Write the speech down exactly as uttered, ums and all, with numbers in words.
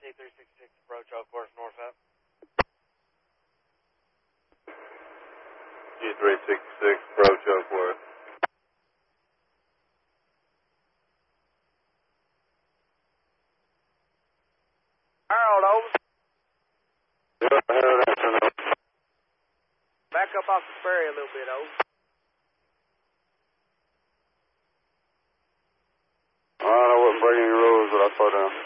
T three sixty-six, approach Oak Course north up. G three sixty-six, approach Oak Course. Harold, over. Yeah, Harold, answer now. Back up off the ferry a little bit, over. Alright, I wasn't breaking any rules, but I slowed down.